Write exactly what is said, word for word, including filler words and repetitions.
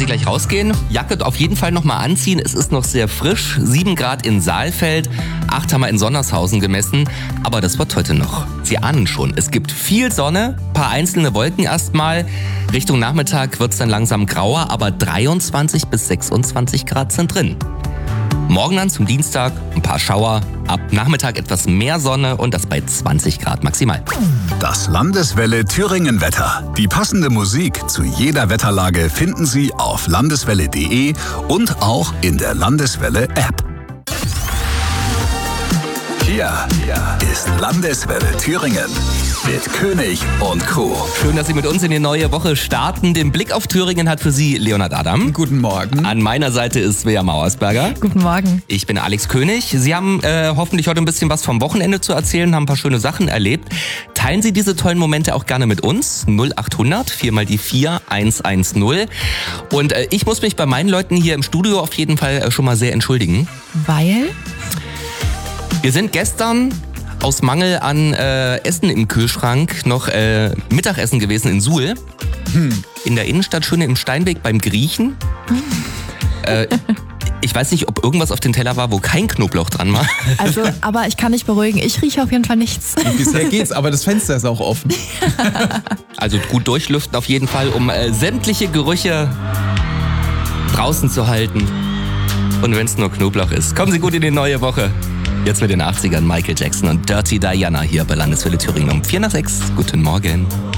Sie gleich rausgehen. Jacke auf jeden Fall nochmal anziehen. Es ist noch sehr frisch. sieben Grad in Saalfeld, acht haben wir in Sonnershausen gemessen. Aber das wird heute noch. Sie ahnen schon, es gibt viel Sonne, paar einzelne Wolken erstmal. Richtung Nachmittag wird es dann langsam grauer, aber dreiundzwanzig bis sechsundzwanzig Grad sind drin. Morgen dann zum Dienstag ein paar Schauer, ab Nachmittag etwas mehr Sonne und das bei zwanzig Grad maximal. Das Landeswelle Thüringen Wetter. Die passende Musik zu jeder Wetterlage finden Sie auf landeswelle punkt de und auch in der Landeswelle App. Hier ist Landeswelle Thüringen mit König und Co. Schön, dass Sie mit uns in die neue Woche starten. Den Blick auf Thüringen hat für Sie Leonhard Adam. Guten Morgen. An meiner Seite ist Svea Mauersberger. Guten Morgen. Ich bin Alex König. Sie haben äh, hoffentlich heute ein bisschen was vom Wochenende zu erzählen, haben ein paar schöne Sachen erlebt. Teilen Sie diese tollen Momente auch gerne mit uns. null acht hundert, vier mal die vier, eins eins null. Und äh, ich muss mich bei meinen Leuten hier im Studio auf jeden Fall äh, schon mal sehr entschuldigen. Weil? Wir sind gestern aus Mangel an äh, Essen im Kühlschrank noch äh, Mittagessen gewesen in Suhl. Hm. In der Innenstadt, schön im Steinweg beim Griechen. Hm. Äh, ich weiß nicht, ob irgendwas auf dem Teller war, wo kein Knoblauch dran war. Also, aber ich kann dich beruhigen, ich rieche auf jeden Fall nichts. Bisher geht's, aber das Fenster ist auch offen. Also gut durchlüften auf jeden Fall, um äh, sämtliche Gerüche draußen zu halten. Und wenn es nur Knoblauch ist. Kommen Sie gut in die neue Woche. Jetzt mit den achtzigern Michael Jackson und Dirty Diana hier bei Landeswelle Thüringen um vier nach sechs. Guten Morgen.